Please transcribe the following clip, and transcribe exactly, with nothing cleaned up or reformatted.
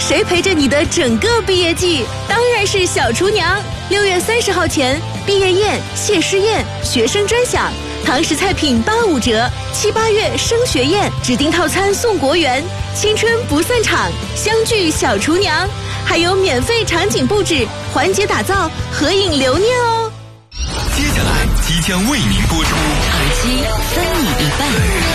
谁陪着你的整个毕业季？当然是小厨娘。六月三十号前，毕业宴、谢师宴、学生专享，堂食菜品八五折。七八月升学宴，指定套餐送国园。青春不散场，相聚小厨娘，还有免费场景布置、环节打造、合影留念哦。 接下来即将为您播出， 耳机分你一半。